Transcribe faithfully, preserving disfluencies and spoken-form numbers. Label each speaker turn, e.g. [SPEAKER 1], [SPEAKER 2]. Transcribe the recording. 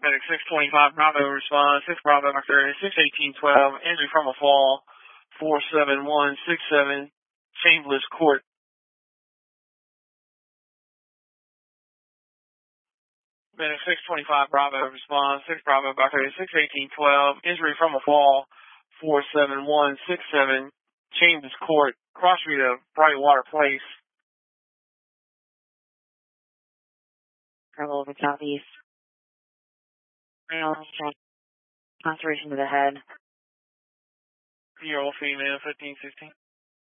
[SPEAKER 1] Medic six twenty-five Bravo responds, six Bravo Victor, six eighteen twelve, injury from a fall, four seven one six seven, Chambliss Court. Medic six twenty-five Bravo responds, six Bravo Victor, six eighteen twelve, injury from a fall, four seven one six seven, Chambliss Court, cross street of Brightwater Place.
[SPEAKER 2] Travel over southeast. Male, conservation to the head.
[SPEAKER 1] Year old female, fifteen sixteen.